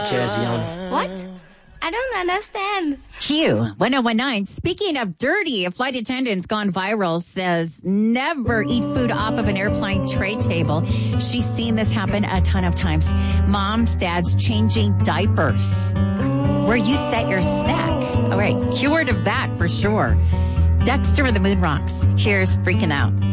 Jersey on. What? I don't understand. Q1019. Speaking of dirty, a flight attendant's gone viral, says never eat food off of an airplane tray table. She's seen this happen a ton of times. Moms, dads changing diapers where you set your snack. All right, cured of that for sure. Dexter of the Moon Rocks. Here's Freaking Out.